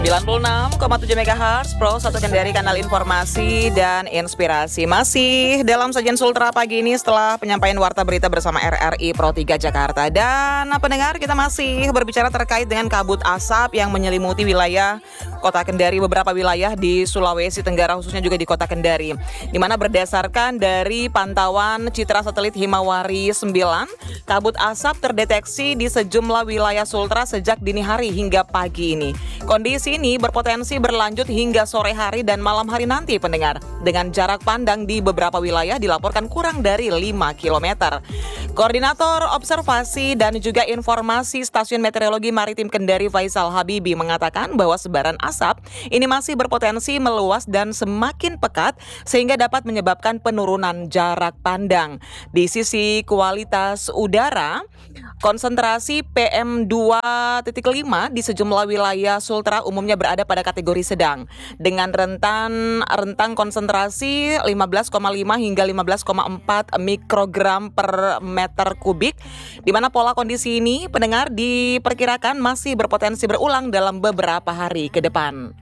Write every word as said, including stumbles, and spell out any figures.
sembilan puluh enam koma tujuh megahertz Pro satu Kendari, kanal informasi dan inspirasi. Masih dalam sajian Sultra pagi ini setelah penyampaian warta berita bersama R R I Pro tiga Jakarta. Dan pendengar, kita masih berbicara terkait dengan kabut asap yang menyelimuti wilayah Kota Kendari, beberapa wilayah di Sulawesi Tenggara, khususnya juga di Kota Kendari. Di mana berdasarkan dari pantauan citra satelit Himawari sembilan, kabut asap terdeteksi di sejumlah wilayah Sultra sejak dini hari hingga pagi ini. Kondisi ini berpotensi berlanjut hingga sore hari dan malam hari nanti, pendengar. Dengan jarak pandang di beberapa wilayah dilaporkan kurang dari lima kilometer. Koordinator Observasi dan juga Informasi Stasiun Meteorologi Maritim Kendari, Faisal Habibi, mengatakan bahwa sebaran asap ini masih berpotensi meluas dan semakin pekat sehingga dapat menyebabkan penurunan jarak pandang. Di sisi kualitas udara, konsentrasi P M dua titik lima di sejumlah wilayah Sultra umumnya berada pada kategori sedang dengan rentan rentang konsentrasi lima belas koma lima hingga lima belas koma empat mikrogram per meter kubik, di mana pola kondisi ini, pendengar, diperkirakan masih berpotensi berulang dalam beberapa hari ke depan.